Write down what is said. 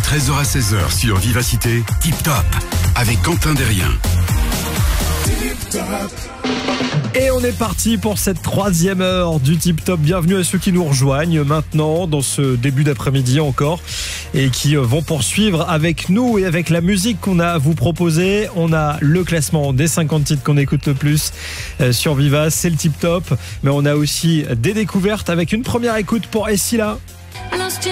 13h à 16h sur Vivacité, Tip Top, avec Quentin Derrien. Et on est parti pour cette 3e heure du Tip Top. Bienvenue à ceux qui nous rejoignent maintenant dans ce début d'après-midi encore et qui vont poursuivre avec nous et avec la musique qu'on a à vous proposer. On a le classement des 50 titres qu'on écoute le plus sur Viva, c'est le Tip Top. Mais on a aussi des découvertes avec une première écoute pour Essila.